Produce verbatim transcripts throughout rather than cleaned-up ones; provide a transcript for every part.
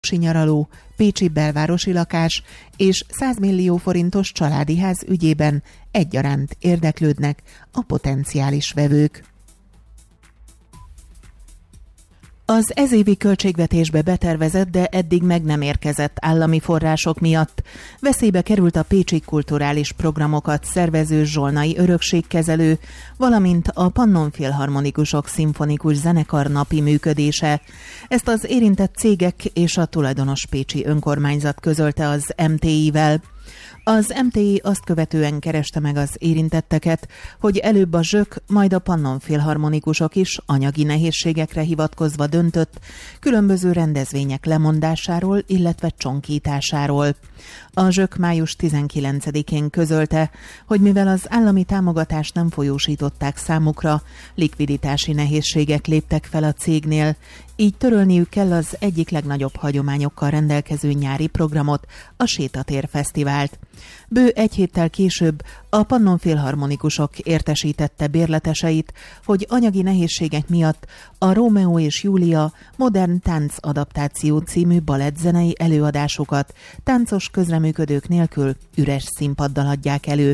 nyaraló, pécsi belvárosi lakás és száz millió forintos családi ház ügyében egyaránt érdeklődnek a potenciális vevők. Az ezévi költségvetésbe betervezett, de eddig meg nem érkezett állami források miatt veszélybe került a pécsi kulturális programokat szervező zsolnai örökségkezelő, valamint a Pannon Filharmonikusok Szimfonikus Zenekar napi működése. Ezt az érintett cégek és a tulajdonos pécsi önkormányzat közölte az em té i-vel. Az em té i azt követően kereste meg az érintetteket, hogy előbb a Zsök, majd a Pannon Filharmonikusok is anyagi nehézségekre hivatkozva döntött különböző rendezvények lemondásáról, illetve csonkításáról. A Zsök május tizenkilencedikén közölte, hogy mivel az állami támogatást nem folyósították számukra, likviditási nehézségek léptek fel a cégnél, így törölniük kell az egyik legnagyobb hagyományokkal rendelkező nyári programot, a Sétatér Fesztivált. Bő egy héttel később a Pannon Filharmonikusok értesítette bérleteseit, hogy anyagi nehézségek miatt a Rómeó és Júlia modern tánc adaptáció című balettzenei előadásokat táncos közreműködők nélkül üres színpaddal adják elő.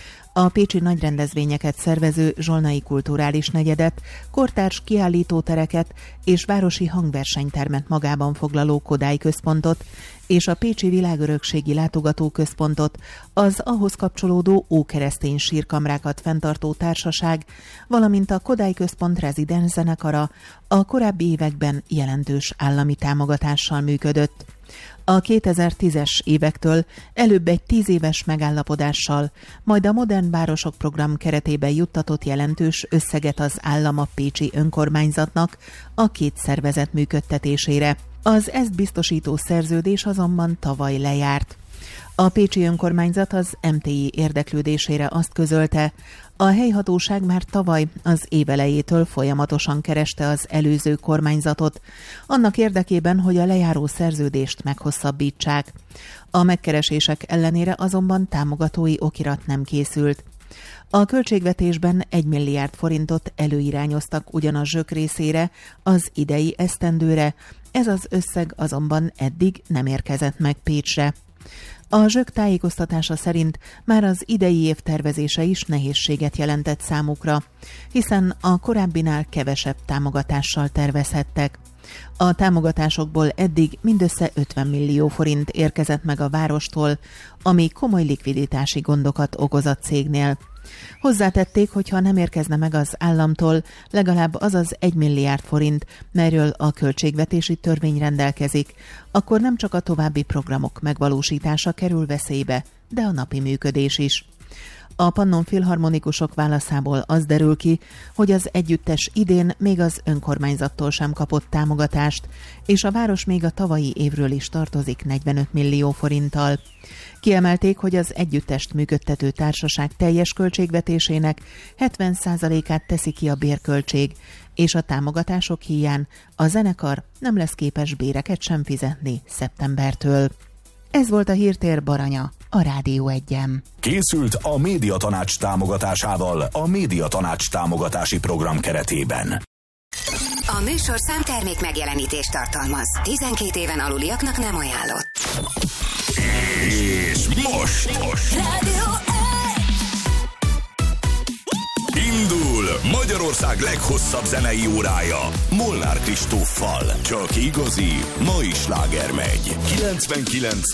A pécsi nagyrendezvényeket szervező Zsolnai Kulturális Negyedet, kortárs kiállítótereket és városi hangversenytermet magában foglaló Kodály Központot és a Pécsi Világörökségi Látogatóközpontot, az ahhoz kapcsolódó ókeresztény sírkamrákat fenntartó társaság, valamint a Kodály Központ rezidens zenekara a korábbi években jelentős állami támogatással működött. A kétezer-tízes évektől előbb egy tíz éves megállapodással, majd a Modern Városok program keretében juttatott jelentős összeget az állam a pécsi önkormányzatnak a két szervezet működtetésére. Az ezt biztosító szerződés azonban tavaly lejárt. A pécsi önkormányzat az em té i érdeklődésére azt közölte, a helyhatóság már tavaly az év elejétől folyamatosan kereste az előző kormányzatot, annak érdekében, hogy a lejáró szerződést meghosszabbítsák. A megkeresések ellenére azonban támogatói okirat nem készült. A költségvetésben egy milliárd forintot előirányoztak ugyan a Zsök részére az idei esztendőre, ez az összeg azonban eddig nem érkezett meg Pécsre. A Zsök tájékoztatása szerint már az idei év tervezése is nehézséget jelentett számukra, hiszen a korábbinál kevesebb támogatással tervezhettek. A támogatásokból eddig mindössze ötven millió forint érkezett meg a várostól, ami komoly likviditási gondokat okoz a cégnél. Hozzátették, hogy ha nem érkezne meg az államtól legalább az az egy milliárd forint, melyről a költségvetési törvény rendelkezik, akkor nem csak a további programok megvalósítása kerül veszélybe, de a napi működés is. A Pannon Filharmonikusok válaszából az derül ki, hogy az együttes idén még az önkormányzattól sem kapott támogatást, és a város még a tavalyi évről is tartozik negyvenöt millió forinttal. Kiemelték, hogy az együttest működtető társaság teljes költségvetésének hetven százalékát teszi ki a bérköltség, és a támogatások híján a zenekar nem lesz képes béreket sem fizetni szeptembertől. Ez volt a Hírtér, Baranya, a Rádió Egyen. Készült a Médiatanács támogatásával a Médiatanács támogatási program keretében. A műsorszám termék megjelenítést tartalmaz. tizenkét éven aluliaknak nem ajánlott. És most, most. Rádió Indul Magyarország leghosszabb zenei órája Molnár Kristóffal. Csak igazi, mai sláger megy. kilencvenkilenc